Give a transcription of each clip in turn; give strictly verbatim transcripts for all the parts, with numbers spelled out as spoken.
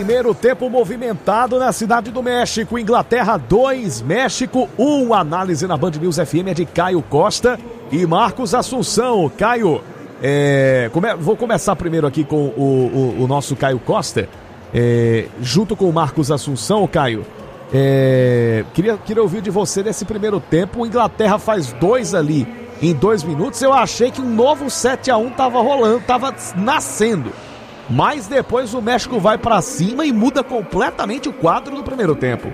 Primeiro tempo movimentado na Cidade do México. Inglaterra dois, México um. Análise na Band News F M é de Caio Costa e Marcos Assunção. Caio, é, come, vou começar primeiro aqui com o, o, o nosso Caio Costa, é, junto com o Marcos Assunção. Caio, é, queria, queria ouvir de você nesse primeiro tempo. Inglaterra faz dois ali em dois minutos. Eu achei que um novo sete a um tava rolando, tava nascendo. Mas depois o México vai pra cima e muda completamente o quadro do primeiro tempo.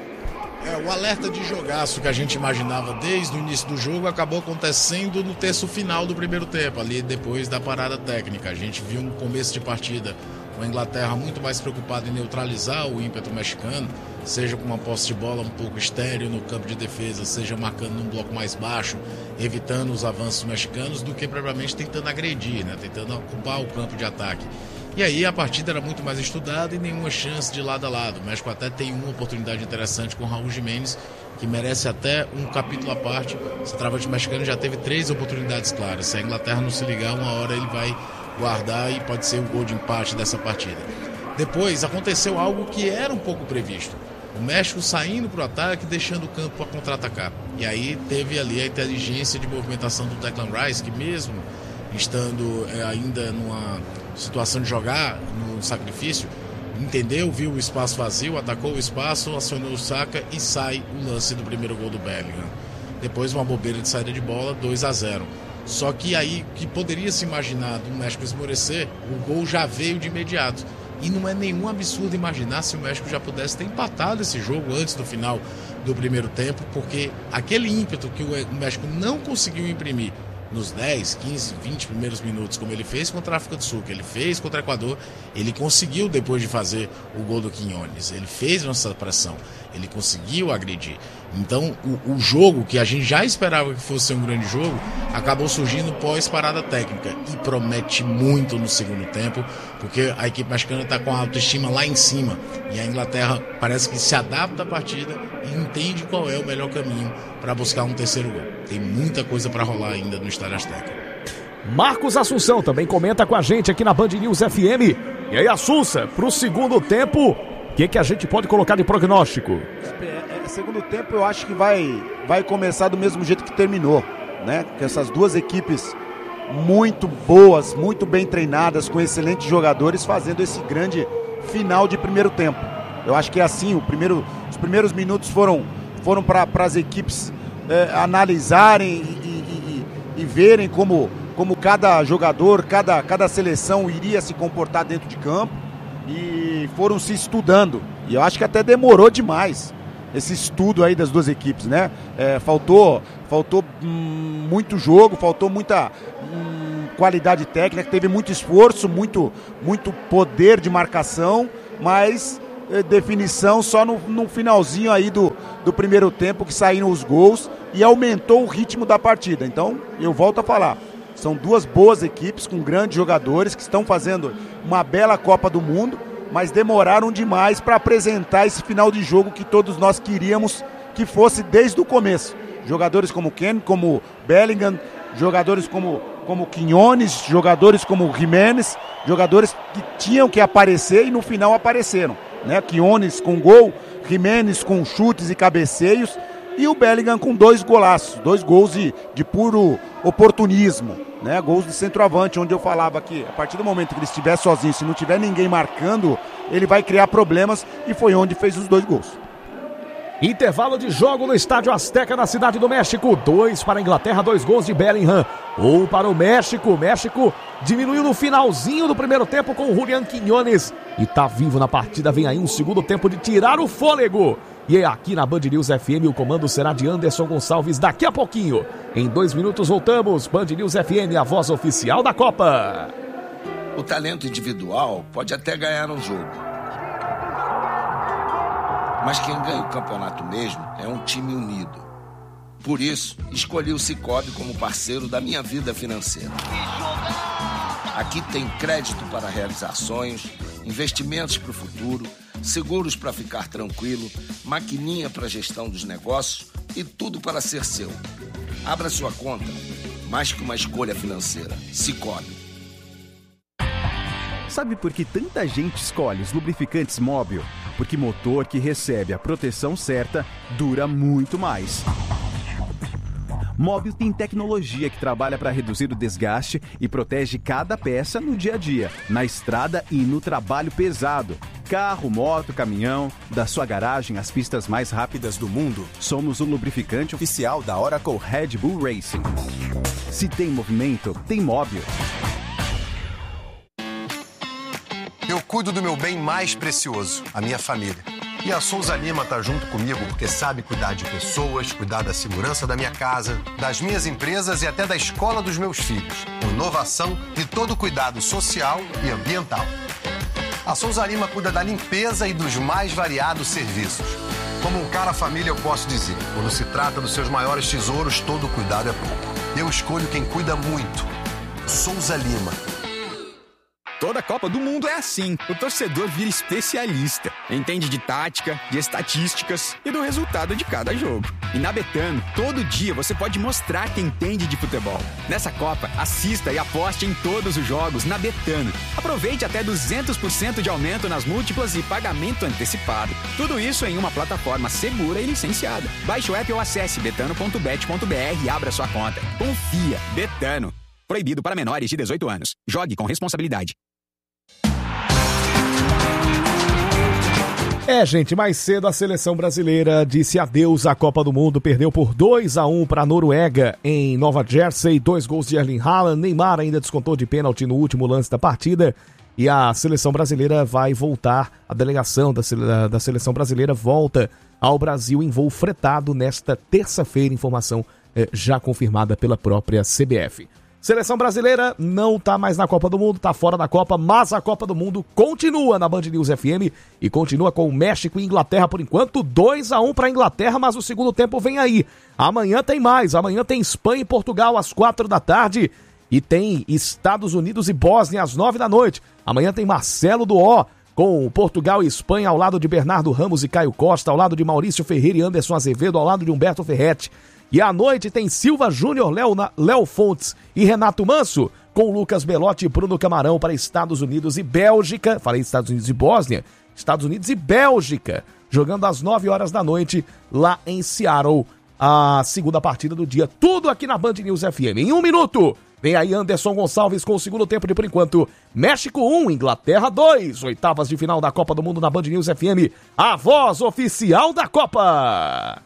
É, o alerta de jogaço que a gente imaginava desde o início do jogo acabou acontecendo no terço final do primeiro tempo, ali depois da parada técnica. A gente viu um começo de partida com a Inglaterra muito mais preocupada em neutralizar o ímpeto mexicano, seja com uma posse de bola um pouco estéril no campo de defesa, seja marcando num bloco mais baixo, evitando os avanços mexicanos, do que propriamente tentando agredir, né? Tentando ocupar o campo de ataque. E aí a partida era muito mais estudada e nenhuma chance de lado a lado. O México até tem uma oportunidade interessante com o Raul Jiménez, que merece até um capítulo à parte. O centroavante mexicano já teve três oportunidades claras. Se a Inglaterra não se ligar, uma hora ele vai guardar e pode ser o gol de empate dessa partida. Depois aconteceu algo que era um pouco previsto. O México saindo para o ataque, deixando o campo para contra-atacar. E aí teve ali a inteligência de movimentação do Declan Rice, que mesmo estando é, ainda numa situação de jogar no sacrifício, entendeu, viu o espaço vazio, atacou o espaço, acionou o Saka e sai o lance do primeiro gol do Bellingham. Depois uma bobeira de saída de bola, dois a zero. Só que aí, que poderia se imaginar do México esmorecer, o gol já veio de imediato. E não é nenhum absurdo imaginar se o México já pudesse ter empatado esse jogo antes do final do primeiro tempo, porque aquele ímpeto que o México não conseguiu imprimir nos dez, quinze, vinte primeiros minutos, como ele fez contra a África do Sul, que ele fez contra o Equador, ele conseguiu depois de fazer o gol do Quiñones. Ele fez essa pressão, ele conseguiu agredir. Então o, o jogo, que a gente já esperava que fosse um grande jogo, acabou surgindo pós-parada técnica e promete muito no segundo tempo, porque a equipe mexicana está com a autoestima lá em cima e a Inglaterra parece que se adapta à partida e entende qual é o melhor caminho para buscar um terceiro gol. Tem muita coisa para rolar ainda no Estádio Azteca. Marcos Assunção também comenta com a gente aqui na Band News F M. E aí, Assunça, para o segundo tempo, o que, que a gente pode colocar de prognóstico? É, segundo tempo eu acho que vai, vai começar do mesmo jeito que terminou, né? Com essas duas equipes muito boas, muito bem treinadas, com excelentes jogadores, fazendo esse grande final de primeiro tempo. Eu acho que é assim, o primeiro, os primeiros minutos foram, foram para as equipes é, analisarem e, e, e, e verem como, como cada jogador, cada, cada seleção iria se comportar dentro de campo, e foram se estudando. E eu acho que até demorou demais esse estudo aí das duas equipes, né? É, faltou faltou hum, muito jogo, faltou muita hum, qualidade técnica, teve muito esforço, muito, muito poder de marcação, mas é, definição só no, no finalzinho aí do, do primeiro tempo, que saíram os gols e aumentou o ritmo da partida. Então, eu volto a falar, são duas boas equipes com grandes jogadores que estão fazendo uma bela Copa do Mundo, mas demoraram demais para apresentar esse final de jogo que todos nós queríamos que fosse desde o começo. Jogadores como Ken, como Bellingham, jogadores como, como Quiñones, jogadores como Jiménez, jogadores que tinham que aparecer e no final apareceram, né? Quiñones com gol, Jiménez com chutes e cabeceios, e o Bellingham com dois golaços, dois gols de, de puro oportunismo, né? Gols de centroavante, onde eu falava que a partir do momento que ele estiver sozinho, se não tiver ninguém marcando, ele vai criar problemas, e foi onde fez os dois gols. Intervalo de jogo no Estádio Azteca, na Cidade do México. Dois para a Inglaterra, dois gols de Bellingham. Um para o México. O México diminuiu no finalzinho do primeiro tempo com o Julián Quiñones. E tá vivo na partida. Vem aí um segundo tempo de tirar o fôlego. E aqui na Band News F M o comando será de Anderson Gonçalves daqui a pouquinho. Em dois minutos voltamos. Band News F M, a voz oficial da Copa. O talento individual pode até ganhar um jogo, mas quem ganha o campeonato mesmo é um time unido. Por isso, escolhi o Sicoob como parceiro da minha vida financeira. Aqui tem crédito para realizar sonhos, investimentos para o futuro, seguros para ficar tranquilo, maquininha para gestão dos negócios e tudo para ser seu. Abra sua conta, mais que uma escolha financeira. Sicoob. Sabe por que tanta gente escolhe os lubrificantes Mobil? Porque motor que recebe a proteção certa dura muito mais. Mobil tem tecnologia que trabalha para reduzir o desgaste e protege cada peça no dia a dia, na estrada e no trabalho pesado. Carro, moto, caminhão, da sua garagem às pistas mais rápidas do mundo, somos o lubrificante oficial da Oracle Red Bull Racing. Se tem movimento, tem Mobil. Eu cuido do meu bem mais precioso, a minha família. E a Souza Lima está junto comigo porque sabe cuidar de pessoas, cuidar da segurança da minha casa, das minhas empresas e até da escola dos meus filhos. Com inovação e todo o cuidado social e ambiental. A Souza Lima cuida da limpeza e dos mais variados serviços. Como um cara família, eu posso dizer, quando se trata dos seus maiores tesouros, todo cuidado é pouco. Eu escolho quem cuida muito. Souza Lima. Toda Copa do Mundo é assim. O torcedor vira especialista. Entende de tática, de estatísticas e do resultado de cada jogo. E na Betano, todo dia você pode mostrar que entende de futebol. Nessa Copa, assista e aposte em todos os jogos na Betano. Aproveite até duzentos por cento de aumento nas múltiplas e pagamento antecipado. Tudo isso em uma plataforma segura e licenciada. Baixe o app ou acesse betano ponto bet ponto b r e abra sua conta. Confia. Betano. Proibido para menores de dezoito anos. Jogue com responsabilidade. É, gente, mais cedo a seleção brasileira disse adeus à Copa do Mundo, perdeu por dois a um para a Noruega em Nova Jersey, dois gols de Erling Haaland, Neymar ainda descontou de pênalti no último lance da partida e a seleção brasileira vai voltar, a delegação da, da seleção brasileira volta ao Brasil em voo fretado nesta terça-feira, informação eh, já confirmada pela própria C B F. Seleção brasileira não tá mais na Copa do Mundo, tá fora da Copa, mas a Copa do Mundo continua na Band News F M e continua com México e Inglaterra por enquanto, dois a um para a Inglaterra, mas o segundo tempo vem aí. Amanhã tem mais, amanhã tem Espanha e Portugal às quatro da tarde e tem Estados Unidos e Bósnia às nove da noite. Amanhã tem Marcelo do O com Portugal e Espanha ao lado de Bernardo Ramos e Caio Costa, ao lado de Maurício Ferreira e Anderson Azevedo, ao lado de Humberto Ferretti. E à noite tem Silva Júnior, Léo, Léo Fontes e Renato Manso, com Lucas Belotti e Bruno Camarão para Estados Unidos e Bélgica. Falei Estados Unidos e Bósnia. Estados Unidos e Bélgica, jogando às nove horas da noite lá em Seattle, a segunda partida do dia. Tudo aqui na Band News F M. Em um minuto, vem aí Anderson Gonçalves com o segundo tempo de por enquanto. México um, Inglaterra dois. Oitavas de final da Copa do Mundo na Band News F M. A voz oficial da Copa.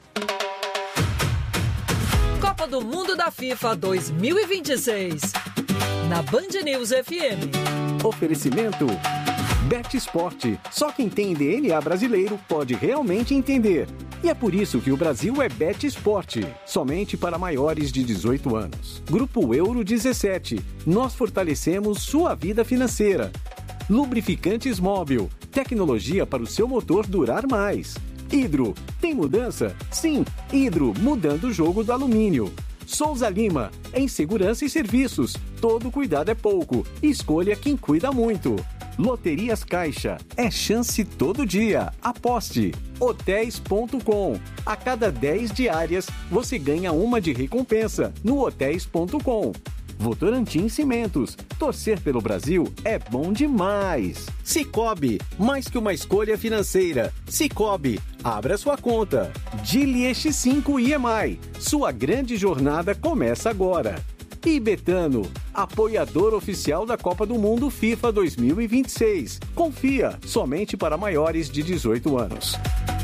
Copa do Mundo da FIFA dois mil e vinte e seis. Na Band News F M. Oferecimento Bet Esporte. Só quem tem D N A brasileiro pode realmente entender. E é por isso que o Brasil é Bet Esporte. Somente para maiores de dezoito anos. Grupo Euro dezessete. Nós fortalecemos sua vida financeira. Lubrificantes Mobil. Tecnologia para o seu motor durar mais. Hidro. Tem mudança? Sim, Hidro, mudando o jogo do alumínio. Souza Lima. Em segurança e serviços. Todo cuidado é pouco. Escolha quem cuida muito. Loterias Caixa. É chance todo dia. Aposte. hotéis ponto com. A cada dez diárias, você ganha uma de recompensa no hotéis ponto com. Votorantim Cimentos. Torcer pelo Brasil é bom demais. Sicoob, mais que uma escolha financeira. Sicoob, abra sua conta. Gili X cinco I M I. Sua grande jornada começa agora. E Betano, apoiador oficial da Copa do Mundo FIFA dois mil e vinte e seis. Confia, somente para maiores de dezoito anos.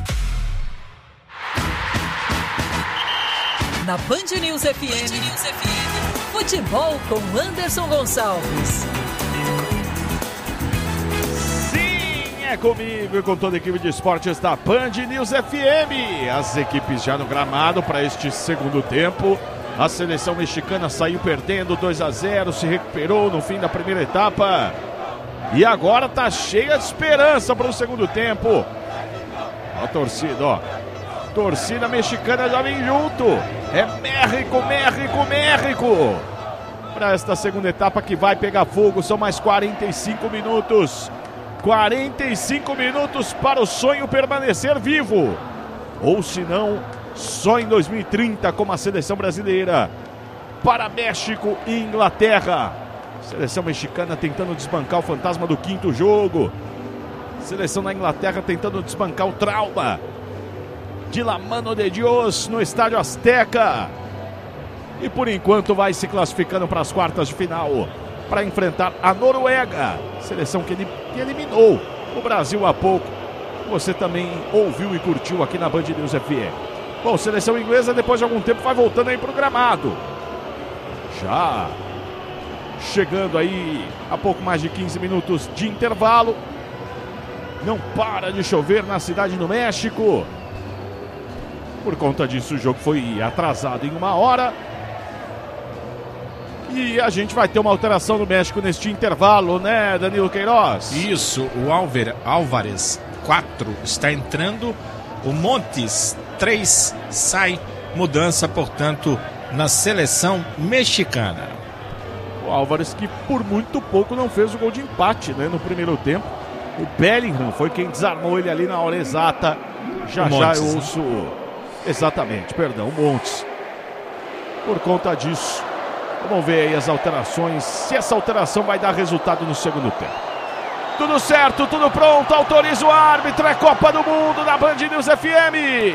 Na Band News F M. Band News F M. Futebol com Anderson Gonçalves. Sim, é comigo e com toda a equipe de esportes da Band News F M. As equipes já no gramado para este segundo tempo. A seleção mexicana saiu perdendo dois a zero, se recuperou no fim da primeira etapa. E agora tá cheia de esperança para o segundo tempo. A torcida, ó. Torcida mexicana já vem junto. É México, México, México. Para esta segunda etapa que vai pegar fogo, são mais quarenta e cinco minutos. quarenta e cinco minutos para o sonho permanecer vivo. Ou se não, só em dois mil e trinta como a seleção brasileira. Para México e Inglaterra. Seleção mexicana tentando desbancar o fantasma do quinto jogo. Seleção da Inglaterra tentando desbancar o trauma de La Mano de Dios no Estádio Azteca. E por enquanto vai se classificando para as quartas de final para enfrentar a Noruega. Seleção que, que eliminou o Brasil há pouco. Você também ouviu e curtiu aqui na Band News F M. Bom, seleção inglesa depois de algum tempo vai voltando aí para o gramado. Já chegando aí a pouco mais de quinze minutos de intervalo. Não para de chover na cidade do México. Por conta disso o jogo foi atrasado em uma hora. E a gente vai ter uma alteração no México neste intervalo, né, Danilo Queiroz? Isso, o Álver, Álvares quatro está entrando, o Montes três sai, mudança, portanto, na seleção mexicana. O Álvares que por muito pouco não fez o gol de empate, né, no primeiro tempo. O Bellingham foi quem desarmou ele ali na hora exata. Já já eu ouço... Exatamente, perdão, o Montes. Por conta disso, vamos ver aí as alterações, se essa alteração vai dar resultado no segundo tempo. Tudo certo, tudo pronto, autoriza o árbitro, é Copa do Mundo na Band News F M.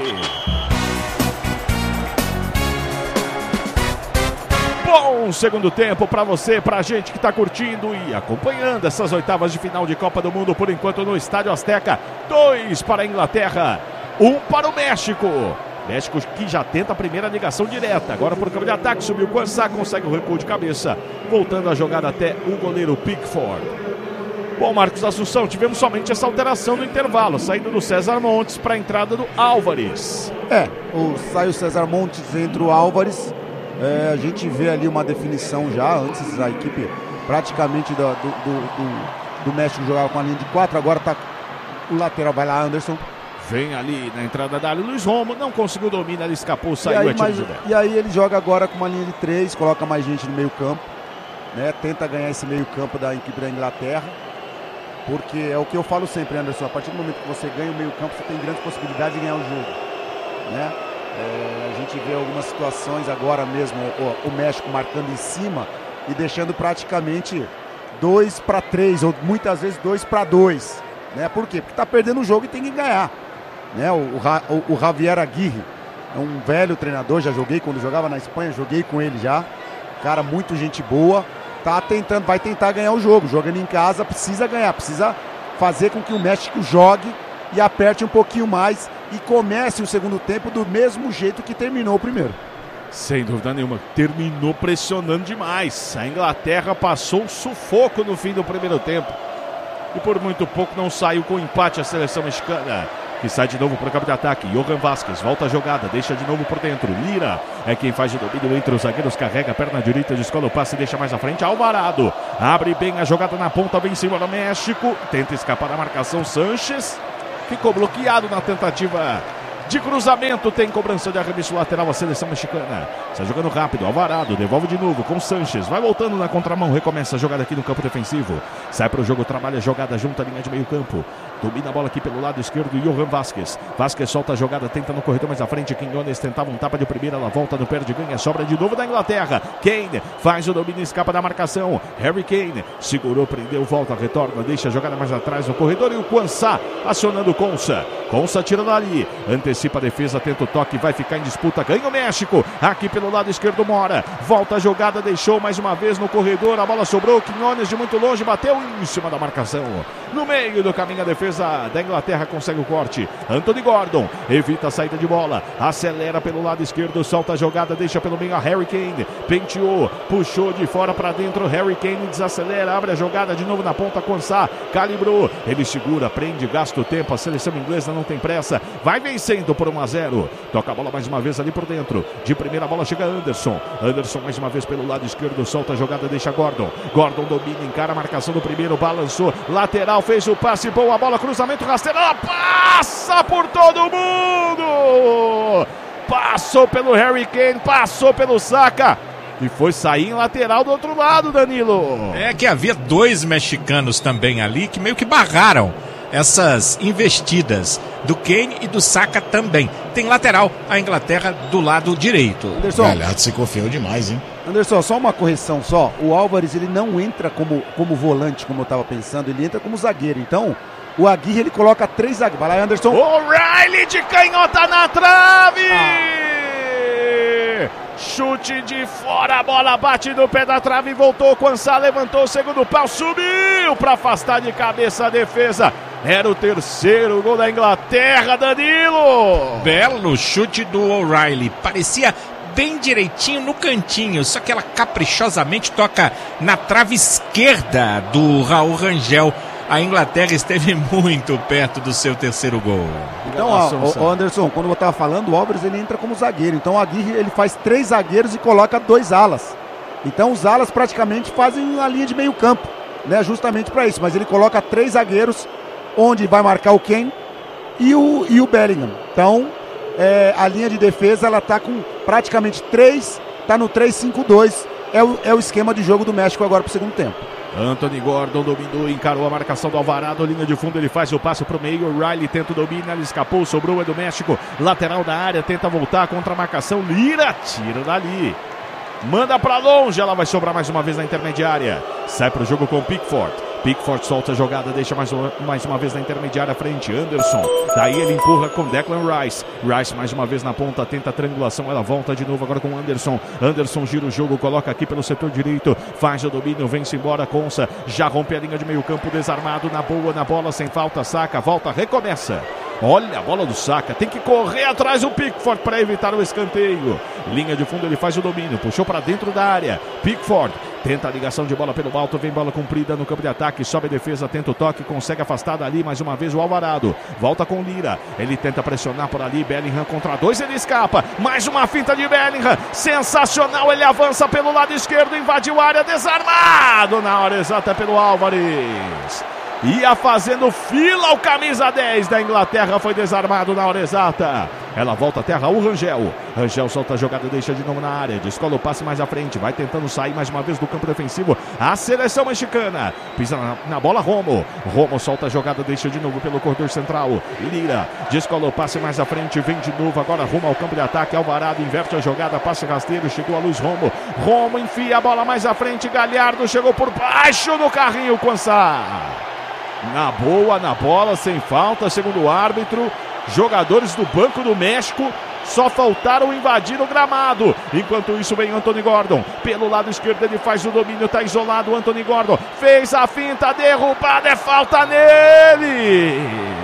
Bom segundo tempo para você, pra gente que tá curtindo e acompanhando essas oitavas de final de Copa do Mundo, por enquanto no Estádio Azteca. Dois para a Inglaterra, um para o México. México que já tenta a primeira ligação direta. Agora por campo de ataque, subiu o Quansá, consegue o recuo de cabeça. Voltando a jogada até o goleiro Pickford. Bom, Marcos Assunção, tivemos somente essa alteração no intervalo. Saindo do César Montes para a entrada do Álvares. É, o, sai o César Montes, entra o Álvares. É, a gente vê ali uma definição já. Antes a equipe praticamente do, do, do, do, do México jogava com a linha de quatro. Agora tá o lateral, vai lá Anderson. Vem ali na entrada da área, Luiz Romo, não conseguiu dominar, ele escapou, saiu. E aí, mais, e aí ele joga agora com uma linha de três, coloca mais gente no meio campo, né? Tenta ganhar esse meio campo da equipe da Inglaterra, porque é o que eu falo sempre, Anderson, a partir do momento que você ganha o meio campo, você tem grandes possibilidades de ganhar o jogo, né? É, a gente vê algumas situações agora mesmo, o, o México marcando em cima e deixando praticamente dois para três, ou muitas vezes dois para dois, né? Por quê? Porque tá perdendo o jogo e tem que ganhar. Né, o, o, o Javier Aguirre é um velho treinador, já joguei quando jogava na Espanha, joguei com ele já, cara muito gente boa, tá tentando, vai tentar ganhar o jogo, jogando em casa, precisa ganhar, precisa fazer com que o México jogue e aperte um pouquinho mais e comece o segundo tempo do mesmo jeito que terminou o primeiro. Sem dúvida nenhuma, terminou pressionando demais, a Inglaterra passou um sufoco no fim do primeiro tempo e por muito pouco não saiu com empate a seleção mexicana. Que sai de novo para o campo de ataque. Johan Vázquez volta a jogada, deixa de novo por dentro. Lira é quem faz o domínio entre os zagueiros, carrega a perna direita, descola o passe e deixa mais à frente. Alvarado abre bem a jogada na ponta, vem em cima do México. Tenta escapar da marcação. Sanches ficou bloqueado na tentativa de cruzamento. Tem cobrança de arremesso lateral a seleção mexicana. Está jogando rápido. Alvarado devolve de novo com Sanches. Vai voltando na contramão. Recomeça a jogada aqui no campo defensivo. Sai para o jogo, trabalha a jogada junto à linha de meio campo. Domina a bola aqui pelo lado esquerdo, Johan Vázquez. Vázquez solta a jogada, tenta no corredor mais à frente. Quinones tentava um tapa de primeira, ela volta no perde, ganha, sobra de novo da Inglaterra. Kane faz o domínio, escapa da marcação. Harry Kane segurou, prendeu, volta, retorna, deixa a jogada mais atrás no corredor. E o Quansá acionando o Konsa. Konsa tira dali, antecipa a defesa, tenta o toque, vai ficar em disputa, ganha o México. Aqui pelo lado esquerdo, Mora. Volta a jogada, deixou mais uma vez no corredor. A bola sobrou, Quinones de muito longe, bateu em cima da marcação. No meio do caminho a defesa da Inglaterra consegue o corte. Anthony Gordon evita a saída de bola, acelera pelo lado esquerdo, solta a jogada, deixa pelo meio a Harry Kane, penteou, puxou de fora para dentro, Harry Kane desacelera, abre a jogada de novo na ponta, Quansá calibrou, ele segura, prende, gasta o tempo, a seleção inglesa não tem pressa, vai vencendo por um a zero, toca a bola mais uma vez ali por dentro, de primeira bola chega Anderson, Anderson mais uma vez pelo lado esquerdo, solta a jogada, deixa Gordon, Gordon domina, encara a marcação do primeiro, balançou, lateral, fez o passe, boa bola, cruzamento rasteiro, passa por todo mundo, passou pelo Harry Kane, passou pelo Saka e foi sair em lateral do outro lado, Danilo. É que havia dois mexicanos também ali que meio que barraram essas investidas do Kane e do Saka também. tem lateral a Inglaterra do lado direito. Anderson, Galhardo se confiou demais, hein? Anderson, só uma correção só. O Álvares, ele não entra como, como volante, como eu tava pensando, ele entra como zagueiro. Então, o Aguirre, ele coloca três zagueiros. Vai lá, Anderson. O'Reilly de canhota na trave! Ah. Chute de fora, a bola bate no pé da trave e voltou. Quansá levantou o segundo pau, subiu para afastar de cabeça a defesa. Era o terceiro gol da Inglaterra, Danilo. Belo chute do O'Reilly, parecia bem direitinho no cantinho, só que ela caprichosamente toca na trave esquerda do Raul Rangel. A Inglaterra esteve muito perto do seu terceiro gol. Então, ó, ó, Anderson, quando eu estava falando, o Álvares ele entra como zagueiro. Então o Aguirre ele faz três zagueiros e coloca dois alas. Então os alas praticamente fazem a linha de meio campo, né? Justamente para isso. Mas ele coloca três zagueiros, onde vai marcar o Kane e o, e o Bellingham. Então é, a linha de defesa ela tá com praticamente três, tá no três cinco dois. É o, é o esquema de jogo do México agora para o segundo tempo. Anthony Gordon dominou, encarou a marcação do Alvarado, linha de fundo, ele faz o passe pro meio, O'Reilly tenta o domínio, ele escapou, sobrou, é do México, lateral da área, tenta voltar contra a marcação, Lira, tira dali, manda pra longe, ela vai sobrar mais uma vez na intermediária, sai pro jogo com o Pickford, Pickford solta a jogada, deixa mais uma, mais uma vez na intermediária, frente, Anderson, daí ele empurra com Declan Rice, Rice mais uma vez na ponta, tenta a triangulação, ela volta de novo agora com Anderson, Anderson gira o jogo, coloca aqui pelo setor direito, faz o domínio, vem-se embora, Konsa, já rompe a linha de meio campo, desarmado, na boa, na bola, sem falta, saca, volta, recomeça. Olha a bola do Saka, tem que correr atrás do Pickford para evitar o escanteio. Linha de fundo, ele faz o domínio, puxou para dentro da área. Pickford tenta a ligação de bola pelo alto, vem bola comprida no campo de ataque, sobe a defesa, tenta o toque, consegue afastar dali mais uma vez o Alvarado. Volta com Lira, ele tenta pressionar por ali, Bellingham contra dois, ele escapa. Mais uma finta de Bellingham, sensacional, ele avança pelo lado esquerdo, invadiu a área, desarmado na hora exata pelo Álvares. Ia fazendo fila o camisa dez da Inglaterra, foi desarmado na hora exata. Ela volta até Raul Rangel. Rangel solta a jogada, deixa de novo na área, descola o passe mais à frente, vai tentando sair mais uma vez do campo defensivo. A seleção mexicana pisa na, na bola Romo. Romo solta a jogada, deixa de novo pelo corredor central. Lira descola o passe mais à frente, vem de novo agora rumo ao campo de ataque. Alvarado inverte a jogada, passe rasteiro, chegou a Luiz Romo. Romo enfia a bola mais à frente, Galhardo chegou por baixo no carrinho, Quansá. Na boa, na bola, sem falta, segundo o árbitro. Jogadores do Banco do México só faltaram invadir o gramado. Enquanto isso vem Anthony Gordon. Pelo lado esquerdo ele faz o domínio, tá isolado o Anthony Gordon. Fez a finta, derrubada, é falta nele.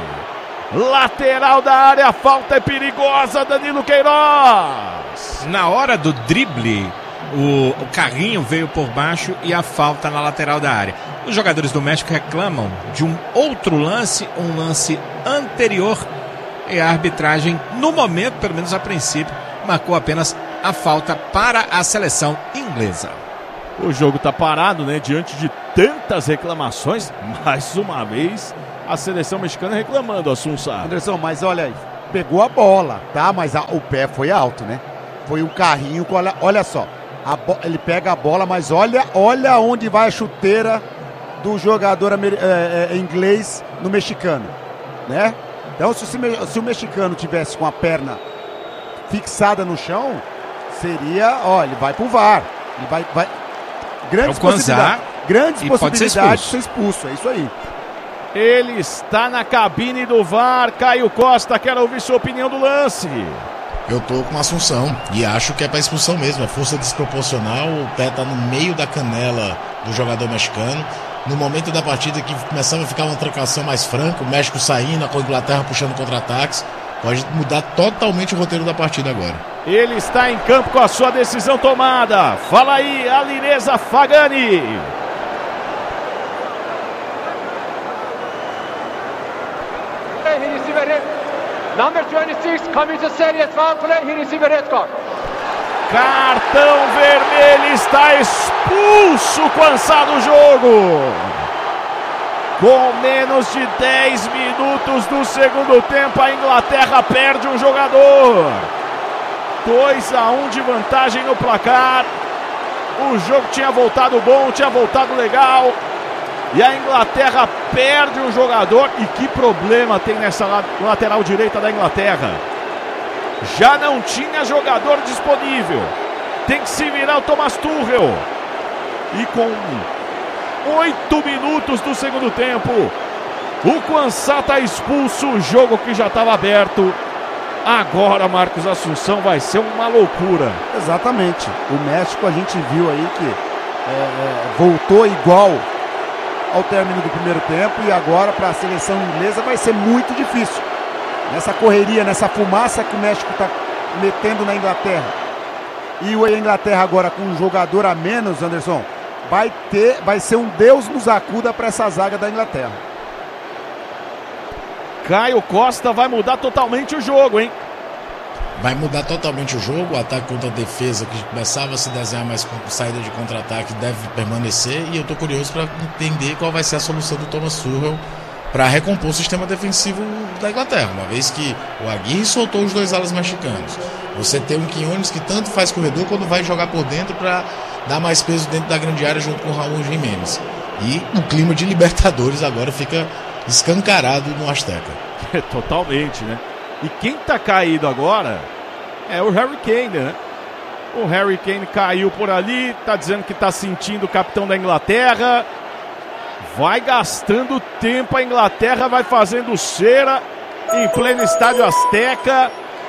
Lateral da área, a falta é perigosa, Danilo Queiroz. Na hora do drible, o, o carrinho veio por baixo e a falta na lateral da área. Os jogadores do México reclamam de um outro lance, um lance anterior, e a arbitragem, no momento, pelo menos a princípio, marcou apenas a falta para a seleção inglesa. O jogo está parado, né? Diante de tantas reclamações, mais uma vez a seleção mexicana reclamando, Assunção. Anderson, mas olha aí, pegou a bola, tá? Mas a, o pé foi alto, né? Foi um carrinho, olha, olha só, a bo, ele pega a bola, mas olha, olha onde vai a chuteira do jogador amer, é, é, inglês no mexicano, né? Então, se, se o mexicano tivesse com a perna fixada no chão, seria, ó, ele vai pro V A R, ele vai, vai grandes é possibilidades, grandes possibilidades de ser expulso, é isso aí. Ele está na cabine do V A R, Caio Costa, quero ouvir sua opinião do lance. Eu tô com Assunção e acho que é para expulsão mesmo, é força desproporcional, o pé tá no meio da canela do jogador mexicano. No momento da partida que começava a ficar uma trocação mais franca, o México saindo, a Inglaterra puxando contra-ataques, pode mudar totalmente o roteiro da partida agora. Ele está em campo com a sua decisão tomada. Fala aí, Alireza Fagani. He received a red. Number twenty-six coming to serious foul play. He received a red card. Cartão vermelho, está expulso Quansá do jogo. Com menos de dez minutos do segundo tempo, a Inglaterra perde um jogador. dois a um de vantagem no placar. O jogo tinha voltado bom, tinha voltado legal. E a Inglaterra perde um jogador. E que problema tem nessa lateral direita da Inglaterra. Já não tinha jogador disponível. Tem que se virar o Thomas Tuchel. E com oito minutos do segundo tempo, o Quansah está expulso. O jogo que já estava aberto. Agora, Marcos Assunção, vai ser uma loucura. Exatamente. O México, a gente viu aí que é, é, voltou igual ao término do primeiro tempo. E agora, para a seleção inglesa, vai ser muito difícil. Nessa correria, nessa fumaça que o México está metendo na Inglaterra. E a Inglaterra agora com um jogador a menos, Anderson, vai, ter, vai ser um Deus nos acuda para essa zaga da Inglaterra. Caio Costa vai mudar totalmente o jogo, hein? Vai mudar totalmente o jogo. O ataque contra a defesa, que começava a se desenhar mais com saída de contra-ataque, deve permanecer. E eu tô curioso para entender qual vai ser a solução do Thomas Tuchel para recompor o sistema defensivo da Inglaterra, uma vez que o Aguirre soltou os dois alas mexicanos. Você tem um Quiñones que tanto faz corredor quando vai jogar por dentro para dar mais peso dentro da grande área junto com o Raul Jiménez. E o clima de Libertadores agora fica escancarado no Azteca. É, totalmente, né? E quem tá caído agora é o Harry Kane, né? O Harry Kane caiu por ali, tá dizendo que tá sentindo o capitão da Inglaterra. Vai gastando tempo, a Inglaterra vai fazendo cera em pleno estádio Azteca.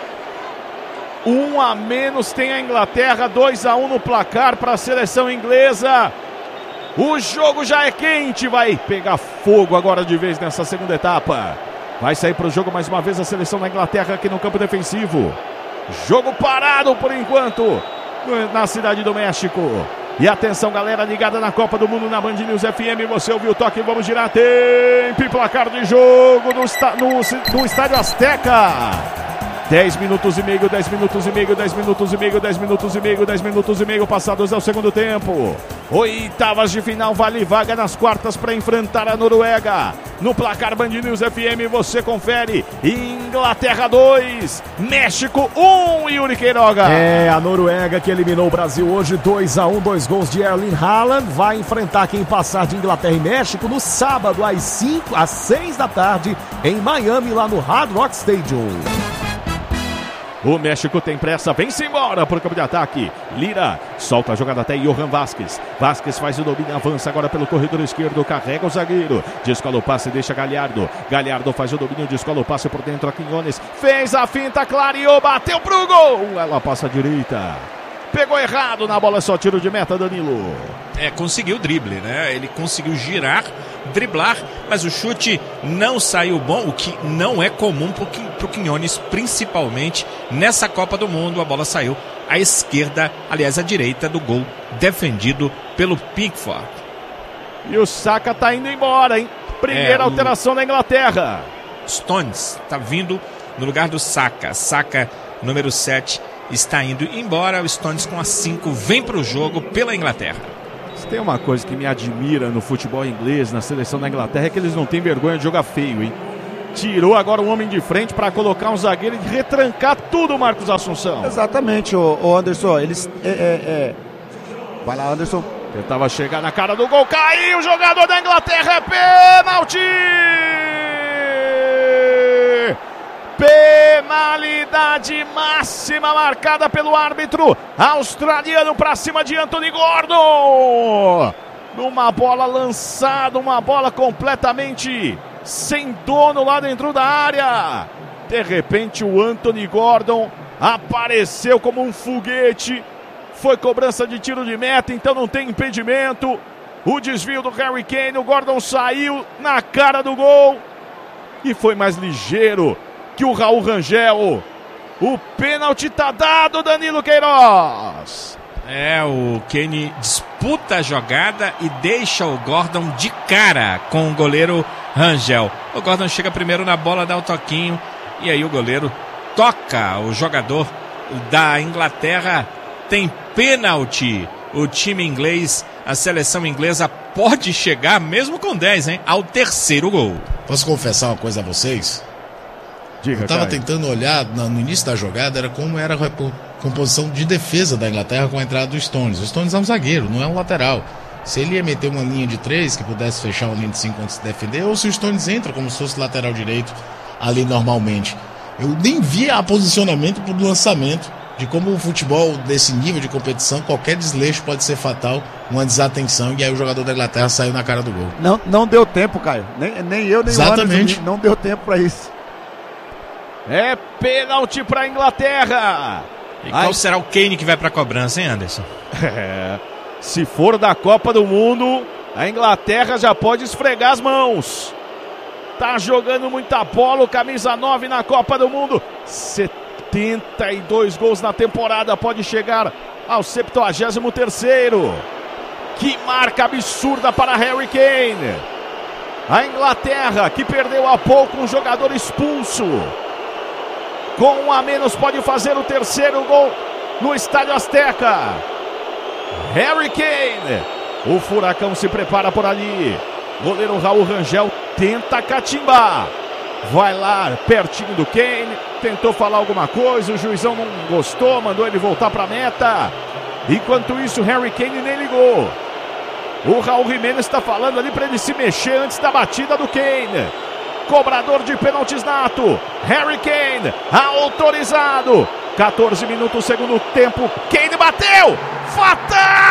Um a menos tem a Inglaterra, dois a um no placar para a seleção inglesa. O jogo já é quente, vai pegar fogo agora de vez nessa segunda etapa. Vai sair para o jogo mais uma vez a seleção da Inglaterra aqui no campo defensivo. Jogo parado por enquanto na Cidade do México. E atenção, galera ligada na Copa do Mundo na Band News F M. Você ouviu o toque, vamos girar tempo e placar de jogo no, no, no Estádio Azteca. dez minutos e meio, dez minutos e meio, dez minutos e meio, dez minutos e meio, dez minutos e meio passados ao segundo tempo. Oitavas de final, vale vaga nas quartas para enfrentar a Noruega. No placar Band News F M você confere. Inglaterra dois, México um, Yuri Queiroga. É, a Noruega que eliminou o Brasil hoje dois a um, dois gols de Erling Haaland. Vai enfrentar quem passar de Inglaterra e México no sábado às cinco, às seis da tarde em Miami, lá no Hard Rock Stadium. O México tem pressa, vem-se embora para o campo de ataque. Lira solta a jogada até Johan Vázquez. Vázquez faz o domínio, avança agora pelo corredor esquerdo, carrega o zagueiro. Descola o passe, deixa Galhardo. Galhardo faz o domínio, descola o passe por dentro a Quiñones. Fez a finta, clareou, bateu pro gol. Ela passa à direita. Pegou errado na bola, só tiro de meta, Danilo. É, conseguiu o drible, né? Ele conseguiu girar, driblar, mas o chute não saiu bom, o que não é comum pro Quiñones, principalmente nessa Copa do Mundo. A bola saiu à esquerda, aliás, à direita do gol, defendido pelo Pickford. E o Saka tá indo embora, hein? Primeira é, alteração o... da Inglaterra. Stones tá vindo no lugar do Saka. Saka, número sete, está indo embora. O Stones com a cinco vem para o jogo pela Inglaterra. Se tem uma coisa que me admira no futebol inglês, na seleção da Inglaterra, é que eles não têm vergonha de jogar feio, hein? Tirou agora um homem de frente para colocar um zagueiro e retrancar tudo, Marcos Assunção. Exatamente, ô, ô Anderson. Eles. É, é, é... Vai lá, Anderson. Tentava chegar na cara do gol, caiu o jogador da Inglaterra, é pênalti! Penalidade máxima marcada pelo árbitro australiano para cima de Anthony Gordon. Numa bola lançada, uma bola completamente sem dono lá dentro da área. De repente o Anthony Gordon apareceu como um foguete. Foi cobrança de tiro de meta, então não tem impedimento. O desvio do Harry Kane, o Gordon saiu na cara do gol e foi mais ligeiro que o Raul Rangel. O pênalti tá dado, Danilo Queiroz. É, o Kane disputa a jogada e deixa o Gordon de cara com o goleiro Rangel. O Gordon chega primeiro na bola, dá o toquinho e aí o goleiro toca. O jogador da Inglaterra tem pênalti. O time inglês, a seleção inglesa pode chegar mesmo com dez, hein, ao terceiro gol. Posso confessar uma coisa a vocês? Diga, eu estava Caio. tentando olhar no início da jogada, era como era a composição de defesa da Inglaterra com a entrada do Stones. O Stones é um zagueiro, não é um lateral. Se ele ia meter uma linha de três que pudesse fechar uma linha de cinco antes de defender, ou se o Stones entra como se fosse lateral direito ali normalmente. Eu nem via a posicionamento pro lançamento, de como o futebol desse nível de competição, qualquer desleixo pode ser fatal, uma desatenção, e aí o jogador da Inglaterra saiu na cara do gol. Não, não deu tempo, Caio. Nem, nem eu, nem Exatamente. o Anderson, não deu tempo para isso. É pênalti para a Inglaterra. E qual Ai. será o Kane que vai para a cobrança, hein, Anderson? É, se for da Copa do Mundo, a Inglaterra já pode esfregar as mãos. Tá jogando muita bola, o camisa nove na Copa do Mundo. setenta e dois gols na temporada, pode chegar ao septuagésimo terceiro. Que marca absurda para Harry Kane. A Inglaterra, que perdeu há pouco um jogador expulso, com um a menos pode fazer o terceiro gol no Estádio Azteca. Harry Kane. O Furacão se prepara por ali. Goleiro Raul Rangel tenta catimbar. Vai lá, pertinho do Kane. Tentou falar alguma coisa, o juizão não gostou, mandou ele voltar para a meta. Enquanto isso, Harry Kane nem ligou. O Raul Jimenez está falando ali para ele se mexer antes da batida do Kane. Cobrador de pênaltis nato, Harry Kane, autorizado. quatorze minutos, segundo tempo. Kane bateu! Fatal!